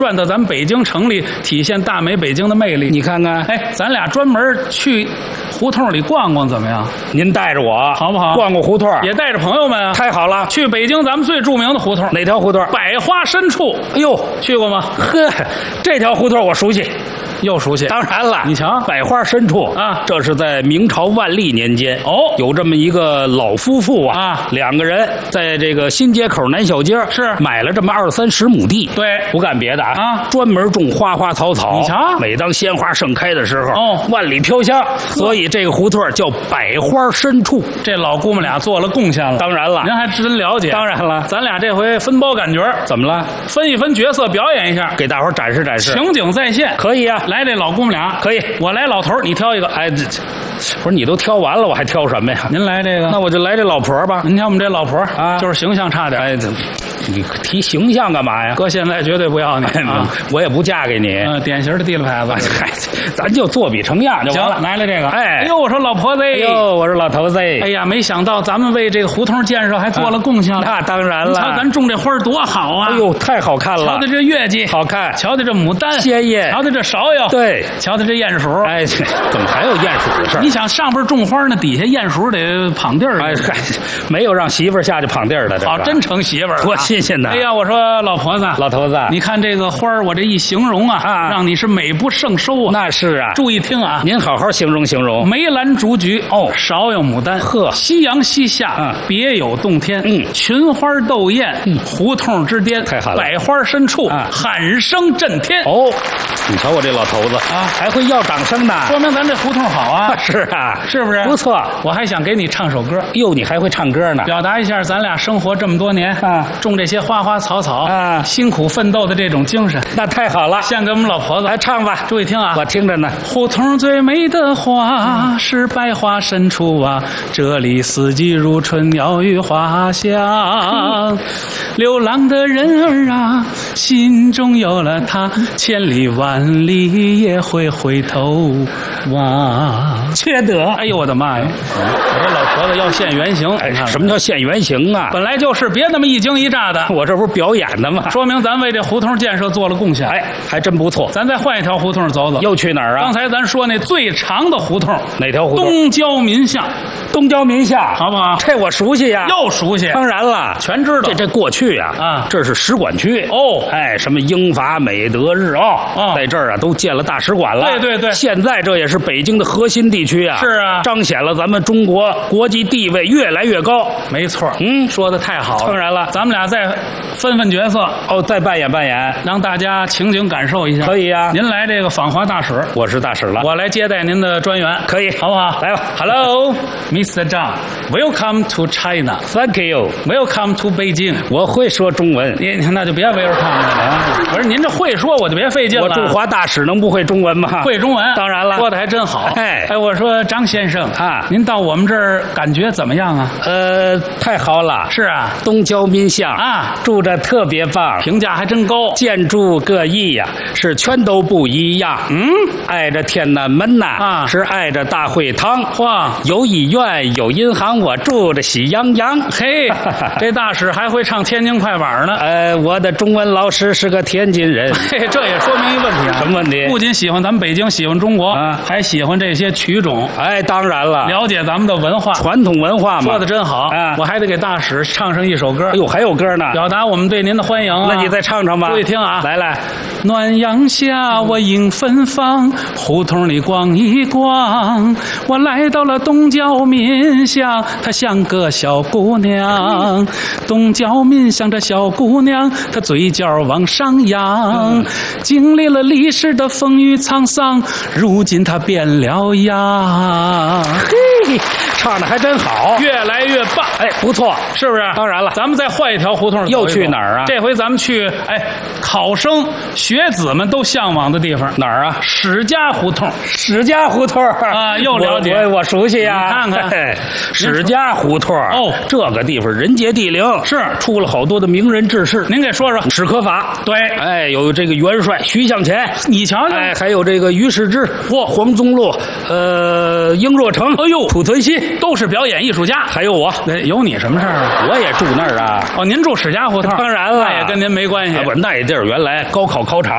转到咱们北京城里，体现大美北京的魅力。 你看看， 哎，咱俩专门去胡同里逛逛，怎么样？ 您带着我好不好？ 逛逛胡同， 也带着朋友们啊。 太好了。 去北京咱们最著名的胡同， 哪条胡同？ 百花深处。 哎呦， 去过吗？ 呵，这条胡同我熟悉。 又熟悉， 当然了， 你瞧， 百花深处啊， 这是在明朝万历年间哦， 有这么一个老夫妇啊，两个人在这个新街口南小街是买了这么20-30亩地， 对， 不干别的啊， 专门种花花草草。 你瞧， 每当鲜花盛开的时候， 哦， 万里飘香，所以这个胡同叫百花深处。 这老姑们俩做了贡献了， 当然了， 您还真了解。 当然了， 咱俩这回分包感觉， 怎么了？ 分一分角色，表演一下， 给大伙展示展示， 情景再现。 可以啊， 来这老姑们俩。 可以， 我来老头，你挑一个。 哎，不是你都挑完了，我还挑什么呀？ 您来这个， 那我就来这老婆吧。 您看我们这老婆啊， 就是形象差点。 哎，你提形象干嘛呀？ 哥现在绝对不要你啊！ 我也不嫁给你。 典型的提了牌子。 嗨，咱就作比成样就完了。 来了这个。 哎呦，我说老婆子。哎呦，我说老头子。 哎呀，没想到咱们为这个胡同建设还做了贡献。 那当然了。 瞧咱种这花多好啊！ 哎呦，太好看了。 瞧的这月季好看， 瞧的这牡丹鲜艳， 瞧的这芍药对， 瞧的这鼹鼠。 哎，怎么还有鼹鼠的事？ 你想上边种花呢，底下鼹鼠得捧地儿。 哎，没有让媳妇下去捧地儿的。 好，真成媳妇儿了， 多新鲜呐！ 哎呀，我说老婆子， 老头子， 你看这个花儿，我这一形容啊，让你是美不胜收啊。 那是啊， 注意听啊， 您好好形容形容。 梅兰竹菊哦，芍药牡丹， 呵， 夕阳西下，别有洞天。群花斗艳，胡同之巅， 太好了。 百花深处，喊声震天。 哦，你瞧我这老头子啊，还会要掌声呢， 说明咱这胡同好啊。 是啊， 是不是？ 不错。 我还想给你唱首歌。 哟，你还会唱歌呢？ 表达一下咱俩生活这么多年啊， 种这些花花草草啊， 辛苦奋斗的这种精神。 那太好了， 献给我们老婆子。 来唱吧， 注意听啊， 我听着呢。 胡同最美的花是百花深处啊，这里四季如春，鸟语花香。流浪的人儿啊，心中有了他，千里万里也会回头望。 缺德！ 哎呦我的妈呀！我这老婆子要现原形。 哎，什么叫现原形啊？ 本来就是，别那么一惊一乍的。 我这不是表演的吗？ 说明咱为这胡同建设做了贡献。 哎，还真不错。 咱再换一条胡同走走。 又去哪儿啊？ 刚才咱说那最长的胡同， 哪条胡同？ 东郊民巷。 东郊民巷， 好不好？ 这我熟悉呀， 又熟悉。 当然了， 全知道。 这过去啊，这是使馆区哦。 哎，什么英法美德日澳，在这儿啊都建了大使馆了。 对对对。 现在这也是北京的核心地区啊。 是啊， 彰显了咱们中国国际地位越来越高。 没错，说的太好了。 当然了， 咱们俩再分分角色哦，再扮演扮演， 让大家情景感受一下。 可以啊， 您来这个访华大使， 我是大使了， 我来接待您的专员， 可以， 好不好？ 来吧 ，Hello, Mr. Zhang, welcome to China. Thank you, welcome to Beijing. 我会说中文， 那就别 welcome 了。不是您这会说，我就别费劲了。 我驻华大使能不会中文吗？ 会中文， 当然了， 说的还真好。 哎， 我说张先生啊， 您到我们这儿感觉怎么样啊？ 太好了。 是啊， 东郊民巷啊， 住着特别棒， 评价还真高， 建筑各异呀，是全都不一样。挨着天南门呐， 啊， 是挨着大会堂， 哇， 有医院，有银行，我住着喜洋洋。 嘿，这大使还会唱天津快板呢。 我的中文老师是个天津人。 嘿，这也说明一问题啊。 什么问题？ 不仅喜欢咱们北京，喜欢中国，还喜欢这些曲种。 哎，当然了， 了解咱们的文化， 传统文化嘛。 说的真好。我还得给大使唱上一首歌。 哎呦，还有歌呢， 表达我们对您的欢迎啊。 那你再唱唱吧。 注意听啊， 来。 暖阳下我迎芬芳，胡同里逛一逛，我来到了东郊民巷，她像个小姑娘。东郊民巷这小姑娘，她嘴角往上扬，经历了历史的风雨沧桑，如今她变了样。 嘿，唱的还真好， 越来越棒。 哎，不错， 是不是？ 当然了， 咱们再换一条胡同， 又去哪儿啊？ 这回咱们去考生学子们都向往的地方， 哪儿啊？ 史家胡同。 史家胡同啊，又了解， 我熟悉呀。 你看看， 史家胡同哦， 这个地方人杰地灵， 是出了好多的名人志士。 您给说说。 史可法， 对， 哎，有这个元帅徐向前， 你瞧瞧， 哎，还有这个于世之，黄宗洛，英若诚， 哎呦， 濮存昕， 都是表演艺术家。 还有我， 有你什么事儿啊？ 我也住那儿啊。 哦，您住史家胡同， 当然了， 那也跟您没关系。 那地儿原来高考考场。